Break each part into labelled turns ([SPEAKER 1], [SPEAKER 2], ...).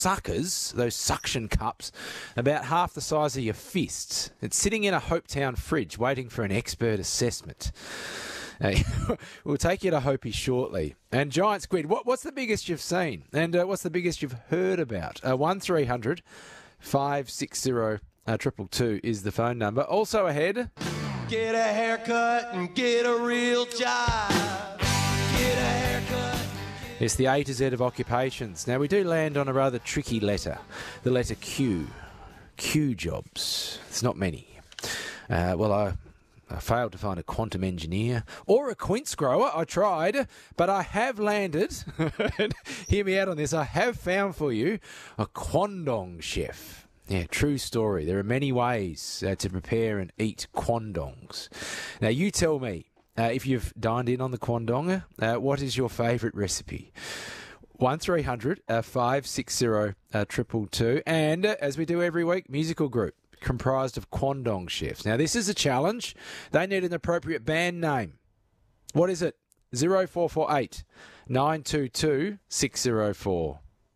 [SPEAKER 1] suckers, those suction cups, about half the size of your fist. It's sitting in a Hopetown fridge waiting for an expert assessment. We'll take you to Hopi shortly. And giant squid, what's the biggest you've seen? And what's the biggest you've heard about? 1300 560 222 is the phone number. Also ahead...
[SPEAKER 2] Get a haircut and get a real job. Get a haircut.
[SPEAKER 1] It's the A to Z of occupations. Now, we do land on a rather tricky letter, the letter Q. Q jobs. It's not many. I failed to find a quantum engineer or a quince grower. I tried, but I have landed, hear me out on this, I have found for you a quandong chef. Yeah, true story. There are many ways to prepare and eat quandongs. Now, you tell me, if you've dined in on the quandong, what is your favourite recipe? 1300 560 222. And as we do every week, musical group comprised of quandong chefs. Now, this is a challenge. They need an appropriate band name. What is it? 0448 922 604.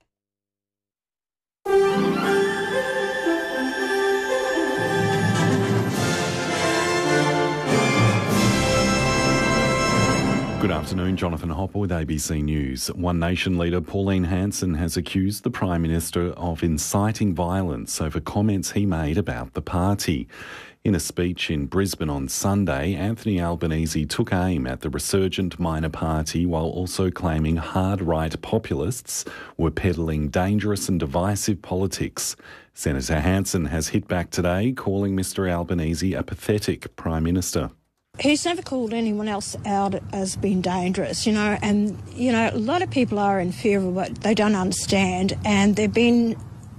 [SPEAKER 3] Good afternoon, Jonathan Hopper with ABC News. One Nation leader Pauline Hanson has accused the Prime Minister of inciting violence over comments he made about the party. In a speech in Brisbane on Sunday, Anthony Albanese took aim at the resurgent minor party while also claiming hard-right populists were peddling dangerous and divisive politics. Senator Hanson has hit back today, calling Mr Albanese a pathetic Prime Minister.
[SPEAKER 4] He's never called anyone else out as being dangerous, and, a lot of people are in fear of what they don't understand, and they've been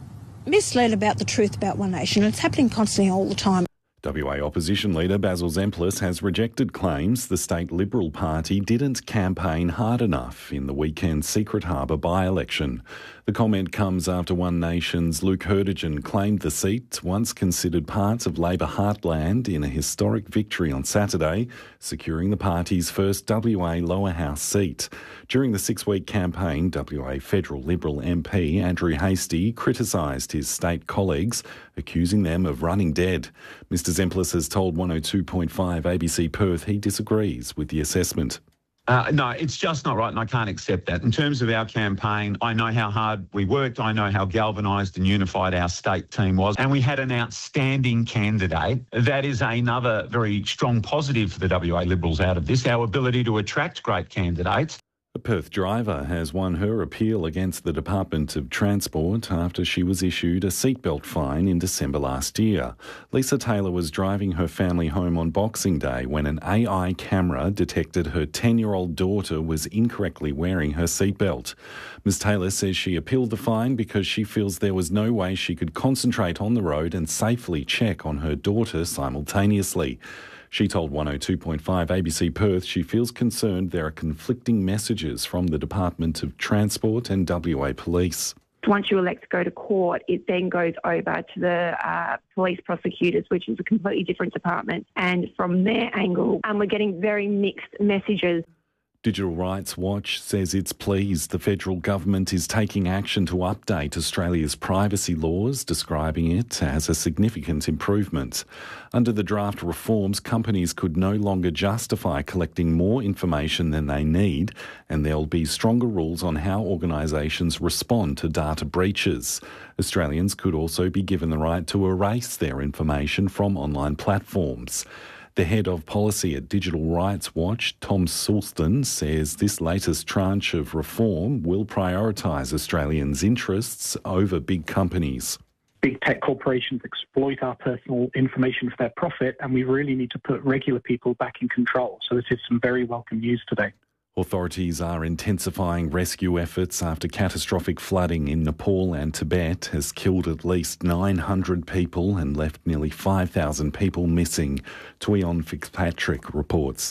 [SPEAKER 4] misled about the truth about One Nation, and it's happening constantly all the time.
[SPEAKER 3] WA opposition leader Basil Zemplis has rejected claims the state Liberal Party didn't campaign hard enough in the weekend Secret Harbour by-election. The comment comes after One Nation's Luke Hurdigen claimed the seat, once considered part of Labor heartland, in a historic victory on Saturday, securing the party's first WA lower house seat. During the 6-week campaign, WA federal Liberal MP Andrew Hastie criticised his state colleagues, accusing them of running dead. Mr Zemplis has told 102.5 ABC Perth he disagrees with the assessment.
[SPEAKER 5] No, it's just not right, and I can't accept that. In terms of our campaign, I know how hard we worked. I know how galvanised and unified our state team was, and we had an outstanding candidate. That is another very strong positive for the WA Liberals out of this, our ability to attract great candidates.
[SPEAKER 3] A Perth driver has won her appeal against the Department of Transport after she was issued a seatbelt fine in December last year. Lisa Taylor was driving her family home on Boxing Day when an AI camera detected her 10-year-old daughter was incorrectly wearing her seatbelt. Ms Taylor says she appealed the fine because she feels there was no way she could concentrate on the road and safely check on her daughter simultaneously. She told 102.5 ABC Perth she feels concerned there are conflicting messages from the Department of Transport and WA Police.
[SPEAKER 6] Once you elect to go to court, it then goes over to the police prosecutors, which is a completely different department. And from their angle, we're getting very mixed messages.
[SPEAKER 3] Digital Rights Watch says it's pleased the federal government is taking action to update Australia's privacy laws, describing it as a significant improvement. Under the draft reforms, companies could no longer justify collecting more information than they need, and there'll be stronger rules on how organisations respond to data breaches. Australians could also be given the right to erase their information from online platforms. The head of policy at Digital Rights Watch, Tom Sulston, says this latest tranche of reform will prioritise Australians' interests over big companies.
[SPEAKER 7] Big tech corporations exploit our personal information for their profit, and we really need to put regular people back in control. So this is some very welcome news today.
[SPEAKER 3] Authorities are intensifying rescue efforts after catastrophic flooding in Nepal and Tibet has killed at least 900 people and left nearly 5,000 people missing. Tuion Fitzpatrick reports.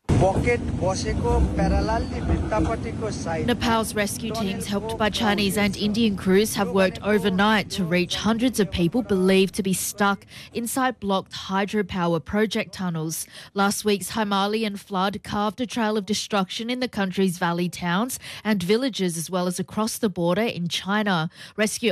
[SPEAKER 8] Nepal's rescue teams, helped by Chinese and Indian crews, have worked overnight to reach hundreds of people believed to be stuck inside blocked hydropower project tunnels. Last week's Himalayan flood carved a trail of destruction in the country's valley towns and villages, as well as across the border in China. Rescue